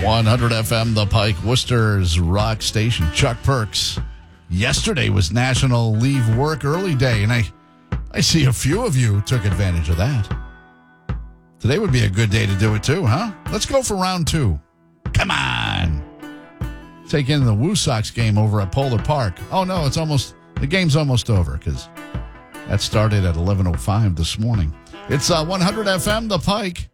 100 FM, The Pike, Worcester's rock station. Chuck Perks. Yesterday was National Leave Work Early Day, and I see a few of you took advantage of that. Today would be a good day to do it too, huh? Let's go for round 2. Come on. Take in the Woo Sox game over at Polar Park. Oh, no, the game's almost over because that started at 11:05 this morning. It's 100 FM, The Pike.